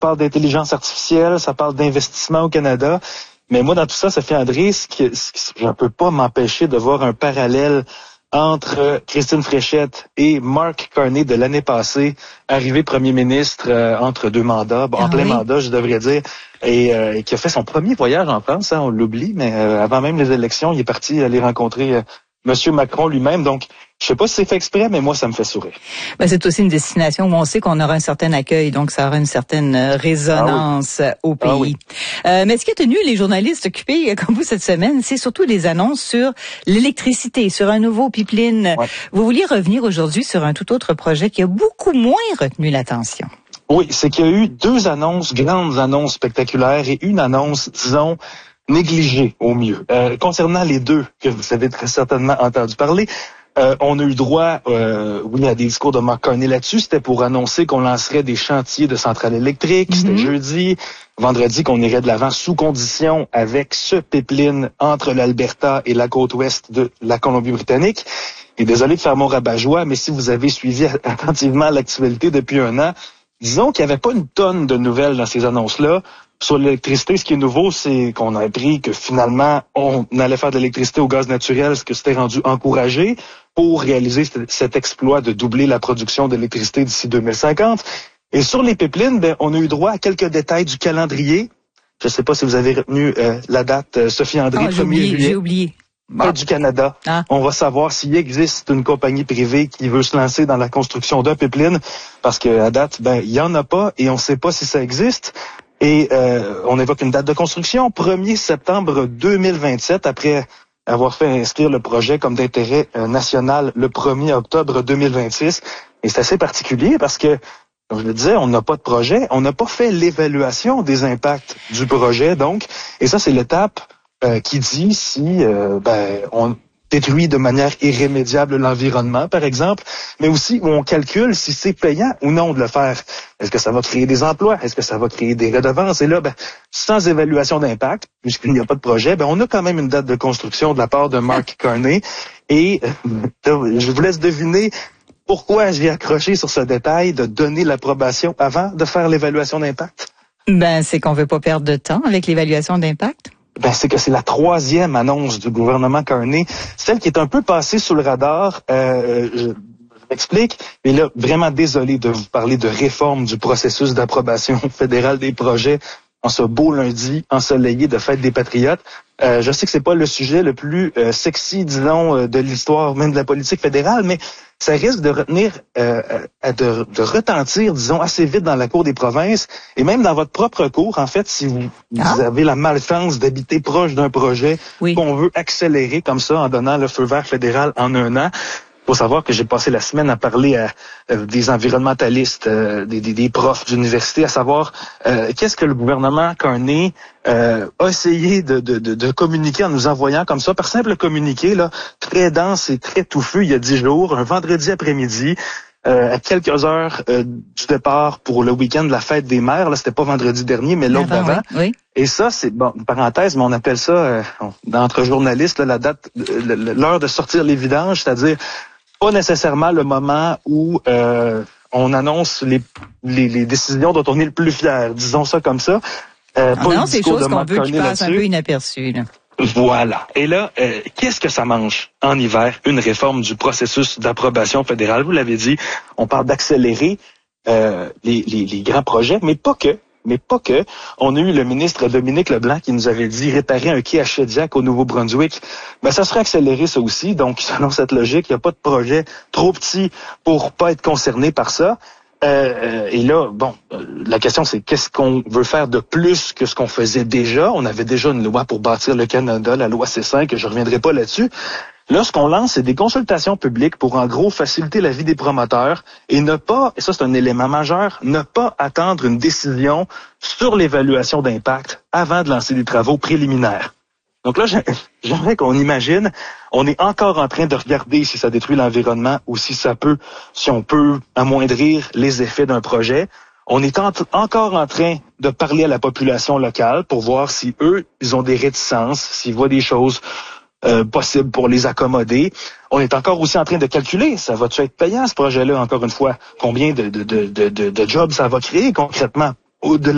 parle d'intelligence artificielle, ça parle d'investissement au Canada. Mais moi, dans tout ça, Sophie André, je ne peux pas m'empêcher de voir un parallèle entre Christine Fréchette et Mark Carney de l'année passée, arrivé premier ministre entre deux mandats, en plein mandat, je devrais dire, et qui a fait son premier voyage en France, on l'oublie, mais avant même les élections, il est parti aller rencontrer Monsieur Macron lui-même. Donc, je sais pas si c'est fait exprès, mais moi, ça me fait sourire. Ben, c'est aussi une destination où on sait qu'on aura un certain accueil, donc ça aura une certaine résonance au pays. Mais ce qui a tenu les journalistes occupés comme vous cette semaine, c'est surtout les annonces sur l'électricité, sur un nouveau pipeline. Ouais. Vous vouliez revenir aujourd'hui sur un tout autre projet qui a beaucoup moins retenu l'attention. Oui, c'est qu'il y a eu deux annonces, grandes annonces spectaculaires et une annonce, disons, négligée au mieux. Concernant les deux que vous avez très certainement entendu parler, on a eu droit à des discours de Mark Carney là-dessus. C'était pour annoncer qu'on lancerait des chantiers de centrales électriques. C'était jeudi. Vendredi, qu'on irait de l'avant sous condition avec ce pipeline entre l'Alberta et la côte ouest de la Colombie-Britannique. Et désolé de faire mon rabat-joie, mais si vous avez suivi attentivement l'actualité depuis un an, disons qu'il n'y avait pas une tonne de nouvelles dans ces annonces-là. Sur l'électricité, ce qui est nouveau, c'est qu'on a appris que finalement, on allait faire de l'électricité au gaz naturel, ce que c'était rendu encouragé pour réaliser cet exploit de doubler la production d'électricité d'ici 2050. Et sur les pipelines, on a eu droit à quelques détails du calendrier. Je ne sais pas si vous avez retenu la date, Sophie André, 1er juillet. J'ai oublié. Du Canada. On va savoir s'il existe une compagnie privée qui veut se lancer dans la construction d'un pipeline, parce que à date, il y en a pas et on ne sait pas si ça existe. Et on évoque une date de construction, 1er septembre 2027, après avoir fait inscrire le projet comme d'intérêt national le 1er octobre 2026. Et c'est assez particulier parce que, comme je le disais, on n'a pas de projet, on n'a pas fait l'évaluation des impacts du projet, donc. Et ça, c'est l'étape qui dit si on détruit de manière irrémédiable l'environnement, par exemple, mais aussi où on calcule si c'est payant ou non de le faire. Est-ce que ça va créer des emplois? Est-ce que ça va créer des redevances? Et là, sans évaluation d'impact, puisqu'il n'y a pas de projet, on a quand même une date de construction de la part de Mark Carney. Et je vous laisse deviner pourquoi j'ai accroché sur ce détail de donner l'approbation avant de faire l'évaluation d'impact. C'est qu'on veut pas perdre de temps avec l'évaluation d'impact. C'est que c'est la troisième annonce du gouvernement Carney, celle qui est un peu passée sous le radar. Je m'explique, mais là, vraiment désolé de vous parler de réforme du processus d'approbation fédérale des projets en ce beau lundi ensoleillé de fête des Patriotes. Je sais que c'est pas le sujet le plus sexy, disons, de l'histoire même de la politique fédérale, mais ça risque de retentir, disons, assez vite dans la cour des provinces et même dans votre propre cour, en fait, si vous avez la malchance d'habiter proche d'un projet qu'on veut accélérer comme ça en donnant le feu vert fédéral en un an. Faut savoir que j'ai passé la semaine à parler à des environnementalistes, des profs d'université, à savoir qu'est-ce que le gouvernement Carney a essayé de communiquer en nous envoyant comme ça, par simple communiqué, là, très dense et très touffu, il y a 10 jours, un vendredi après-midi, à quelques heures du départ pour le week-end de la fête des mères. Là, c'était pas vendredi dernier, mais l'autre d'avant. Oui. Et ça, c'est une parenthèse, mais on appelle ça entre journalistes la date, l'heure de sortir les vidanges, c'est-à-dire pas nécessairement le moment où on annonce les décisions dont on est le plus fier, disons ça comme ça. Non, c'est des choses qu'on veut qui passent un peu inaperçues. Voilà. Et là, qu'est-ce que ça mange en hiver? Une réforme du processus d'approbation fédérale. Vous l'avez dit, on parle d'accélérer les grands projets, mais pas que. On a eu le ministre Dominique Leblanc qui nous avait dit réparer un quai à Shediac au Nouveau-Brunswick. Ça serait accéléré ça aussi. Donc, selon cette logique, il n'y a pas de projet trop petit pour pas être concerné par ça. Et là, la question c'est qu'est-ce qu'on veut faire de plus que ce qu'on faisait déjà? On avait déjà une loi pour bâtir le Canada, la loi C5, je reviendrai pas là-dessus. Là, ce qu'on lance, c'est des consultations publiques pour, en gros, faciliter la vie des promoteurs et ne pas, et ça c'est un élément majeur, ne pas attendre une décision sur l'évaluation d'impact avant de lancer des travaux préliminaires. Donc là, j'aimerais qu'on imagine, on est encore en train de regarder si ça détruit l'environnement ou si on peut amoindrir les effets d'un projet. On est encore en train de parler à la population locale pour voir si eux, ils ont des réticences, s'ils voient des choses possibles pour les accommoder. On est encore aussi en train de calculer, ça va-tu être payant ce projet-là, encore une fois? Combien de jobs ça va créer concrètement? Au-delà